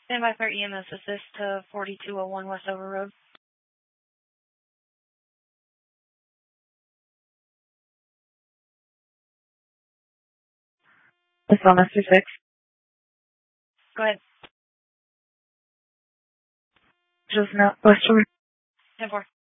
Stand by for EMS assist to 4201 Westover Road. This on Mr. 6. Go ahead. Just now, Westover. 10-4.